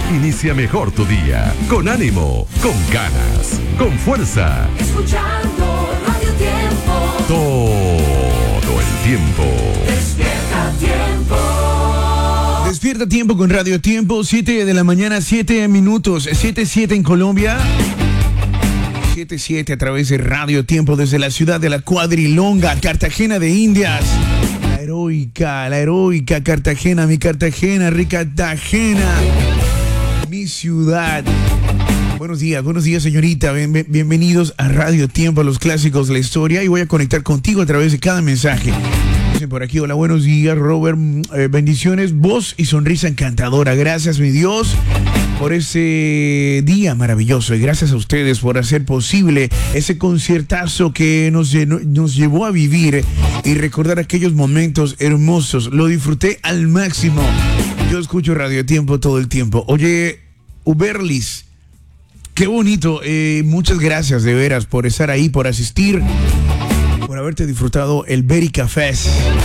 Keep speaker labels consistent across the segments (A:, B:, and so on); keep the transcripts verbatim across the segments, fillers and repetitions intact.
A: Inicia mejor tu día, con ánimo, con ganas, con fuerza.
B: Escuchando Radio Tiempo.
A: Todo el tiempo.
B: Despierta Tiempo.
C: Despierta Tiempo con Radio Tiempo, siete de la mañana, siete minutos, siete siete en Colombia. siete siete a través de Radio Tiempo desde la ciudad de la Cuadrilonga, Cartagena de Indias. La heroica, la heroica Cartagena, mi Cartagena, rica Cartagena, mi ciudad. Buenos días, buenos días señorita, Bien, bien, bienvenidos a Radio Tiempo, a los clásicos de la historia, y voy a conectar contigo a través de cada mensaje. Dicen por aquí, hola, buenos días Robert, eh, bendiciones, voz y sonrisa encantadora, gracias mi Dios por ese día maravilloso, y gracias a ustedes por hacer posible ese conciertazo que nos, llenó, nos llevó a vivir y recordar aquellos momentos hermosos. Lo disfruté al máximo. Yo escucho Radio Tiempo todo el tiempo. Oye, Uberlis, qué bonito, eh, muchas gracias de veras por estar ahí, por asistir, por haberte disfrutado el Berica Fest.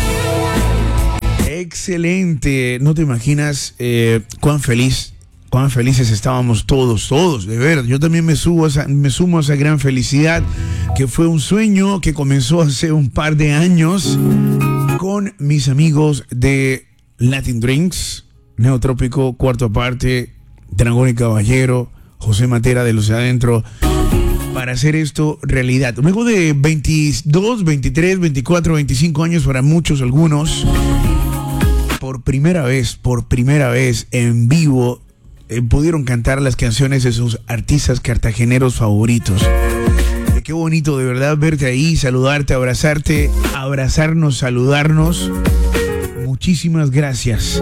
C: Excelente, no te imaginas eh, cuán feliz Cuán felices estábamos todos, todos, de verdad. Yo también me, subo a esa, me sumo a esa gran felicidad, que fue un sueño que comenzó hace un par de años con mis amigos de Latin Drinks, Neotrópico, Cuarto Aparte, Dragón y Caballero, José Matera de Los Adentro, para hacer esto realidad. Luego de veintidós, veintitrés, veinticuatro, veinticinco años para muchos, algunos, por primera vez, por primera vez en vivo, Eh, pudieron cantar las canciones de sus artistas cartageneros favoritos. Eh, qué bonito de verdad verte ahí, saludarte, abrazarte, abrazarnos, saludarnos. Muchísimas gracias.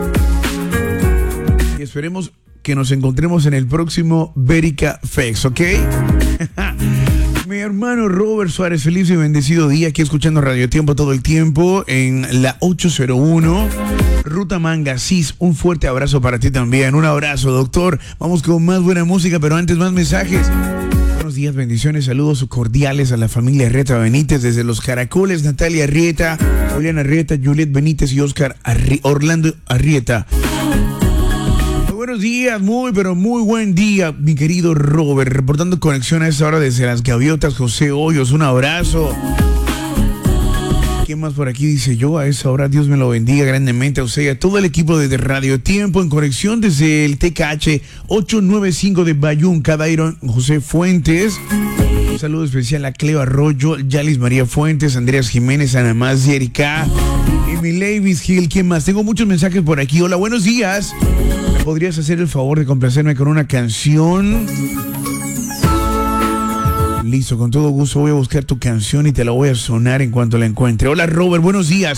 C: Y esperemos que nos encontremos en el próximo Berica Fest, ¿ok? Mi hermano Robert Suárez, feliz y bendecido día, aquí escuchando Radio Tiempo todo el tiempo en la ocho cero uno. Ruta Mangasís, un fuerte abrazo para ti también. Un abrazo, doctor. Vamos con más buena música, pero antes más mensajes. Buenos días, bendiciones, saludos cordiales a la familia Arrieta Benítez desde Los Caracoles, Natalia Arrieta, Julián Arrieta, Juliet Benítez y Oscar Arri- Orlando Arrieta. Muy buenos días, muy pero muy buen día, mi querido Robert, reportando conexión a esta hora desde Las Gaviotas, José Hoyos, un abrazo. ¿Quién más por aquí? Dice yo, a esa hora Dios me lo bendiga grandemente a usted y a todo el equipo de Radio Tiempo en conexión desde el T K H ochocientos noventa y cinco de Bayún, Cadairon, José Fuentes. Un saludo especial a Cleo Arroyo, Yalis María Fuentes, Andreas Jiménez, Ana Más, Erika, Amy Levis Hill. ¿Quién más? Tengo muchos mensajes por aquí. Hola, buenos días. ¿Me podrías hacer el favor de complacerme con una canción? Listo, con todo gusto voy a buscar tu canción y te la voy a sonar en cuanto la encuentre. Hola Robert, buenos días.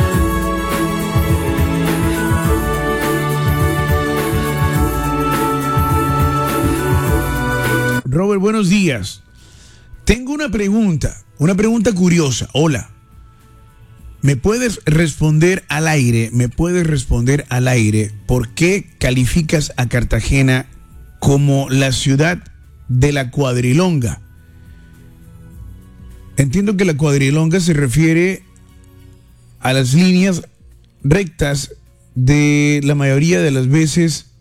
C: Robert, buenos días. Tengo una pregunta, una pregunta curiosa. Hola. ¿Me puedes responder al aire? ¿Me puedes responder al aire? ¿Por qué calificas a Cartagena como la ciudad de la Cuadrilonga? Entiendo que la Cuadrilonga se refiere a las líneas rectas de la mayoría de las veces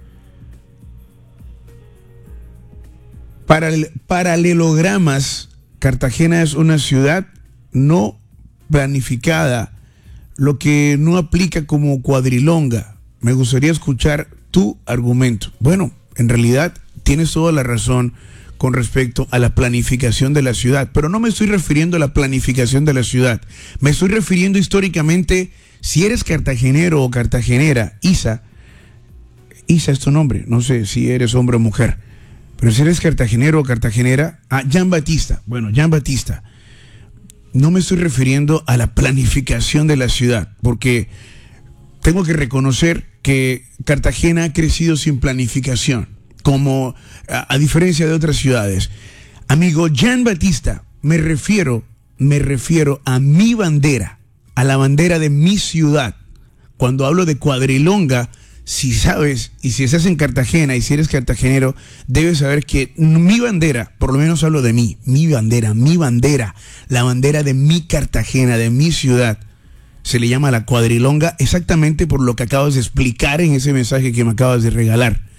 C: paral- paralelogramas. Cartagena es una ciudad no planificada, lo que no aplica como cuadrilonga. Me gustaría escuchar tu argumento. Bueno, en realidad tienes toda la razón con respecto a la planificación de la ciudad, pero no me estoy refiriendo a la planificación de la ciudad, me estoy refiriendo históricamente. Si eres cartagenero o cartagenera, Isa, Isa es tu nombre, no sé si eres hombre o mujer, pero si eres cartagenero o cartagenera, ah, Jean Batista, bueno, Jean Batista, no me estoy refiriendo a la planificación de la ciudad, porque tengo que reconocer que Cartagena ha crecido sin planificación, como a, a diferencia de otras ciudades. Amigo Jean Batista, me refiero, me refiero a mi bandera, a la bandera de mi ciudad. Cuando hablo de cuadrilonga, si sabes, y si estás en Cartagena y si eres cartagenero, debes saber que mi bandera, por lo menos hablo de mí, mi bandera, mi bandera, la bandera de mi Cartagena, de mi ciudad, se le llama la cuadrilonga, exactamente por lo que acabas de explicar en ese mensaje que me acabas de regalar.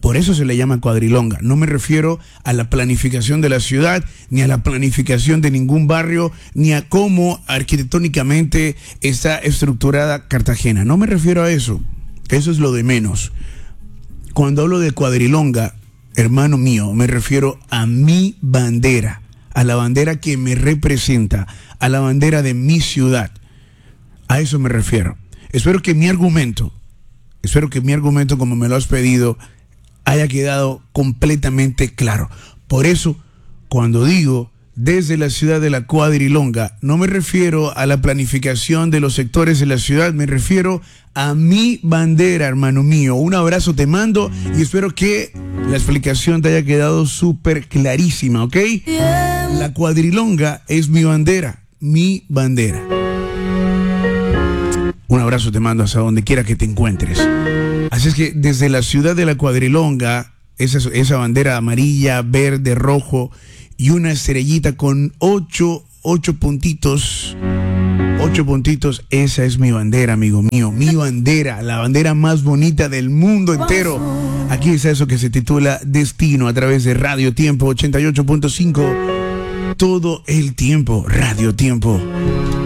C: Por eso se le llama cuadrilonga. No me refiero a la planificación de la ciudad, ni a la planificación de ningún barrio, ni a cómo arquitectónicamente está estructurada Cartagena. No me refiero a eso. Eso es lo de menos. Cuando hablo de cuadrilonga, hermano mío, me refiero a mi bandera, a la bandera que me representa, a la bandera de mi ciudad. A eso me refiero. Espero que mi argumento, espero que mi argumento, como me lo has pedido, haya quedado completamente claro. Por eso, cuando digo desde la ciudad de la cuadrilonga, no me refiero a la planificación de los sectores de la ciudad, me refiero a mi bandera, hermano mío. Un abrazo te mando y espero que la explicación te haya quedado súper clarísima, ¿ok? La cuadrilonga es mi bandera, mi bandera. Un abrazo te mando hasta donde quiera que te encuentres. Así es que desde la ciudad de la cuadrilonga, esa, esa bandera amarilla, verde, rojo y una estrellita con ocho, ocho puntitos, ocho puntitos, esa es mi bandera, amigo mío, mi bandera, la bandera más bonita del mundo entero. Aquí está eso que se titula Destino a través de Radio Tiempo ochenta y ocho punto cinco, todo el tiempo, Radio Tiempo.